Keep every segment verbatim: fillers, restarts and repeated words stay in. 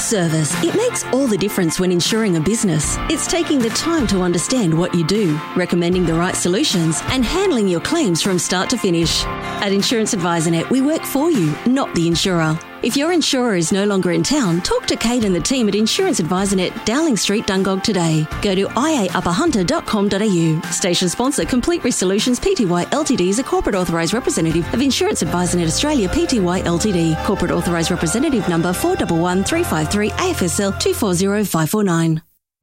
Service. It makes all the difference when insuring a business. It's taking the time to understand what you do, recommending the right solutions, and handling your claims from start to finish. At Insurance Advisor Net, we work for you, not the insurer. If your insurer is no longer in town, talk to Kate and the team at Insurance Advisor Net, Dowling Street, Dungog today. Go to i a upper hunter dot com dot a u. Station sponsor, Complete Risk Solutions Pty Ltd is a corporate authorised representative of Insurance Advisor Net Australia Pty Ltd. Corporate authorised representative number four one one three five three A F S L two four zero five four nine.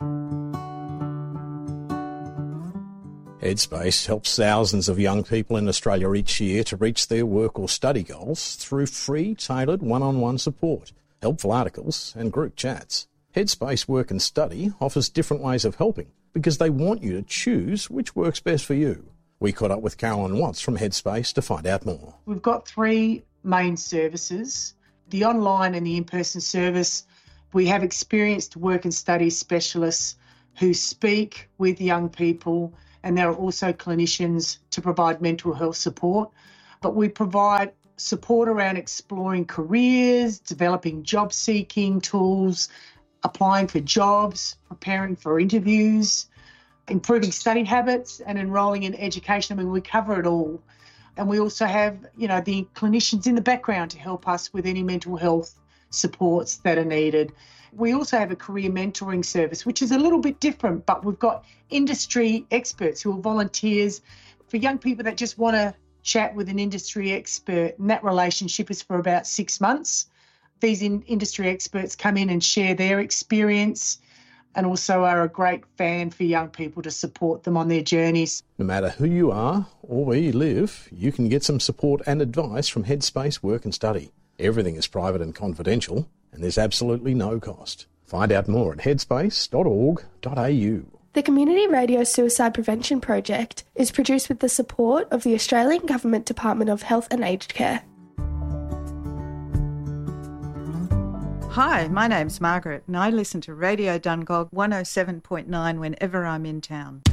Headspace helps thousands of young people in Australia each year to reach their work or study goals through free, tailored one-on-one support, helpful articles and group chats. Headspace Work and Study offers different ways of helping because they want you to choose which works best for you. We caught up with Carolyn Watts from Headspace to find out more. We've got three main services. The online and the in-person service, we have experienced work and study specialists who speak with young people, and there are also clinicians to provide mental health support. But we provide support around exploring careers, developing job-seeking tools, applying for jobs, preparing for interviews, improving study habits and enrolling in education. I mean, we cover it all. And we also have, you know, the clinicians in the background to help us with any mental health supports that are needed. We also have a career mentoring service, which is a little bit different, but we've got industry experts who are volunteers for young people that just want to chat with an industry expert. And that relationship is for about six months. These in- industry experts come in and share their experience and also are a great fan for young people to support them on their journeys. No matter who you are or where you live, you can get some support and advice from Headspace Work and Study. Everything is private and confidential, and there's absolutely no cost. Find out more at headspace dot org dot a u. The Community Radio Suicide Prevention Project is produced with the support of the Australian Government Department of Health and Aged Care. Hi, my name's Margaret and I listen to Radio Dungog one oh seven point nine whenever I'm in town.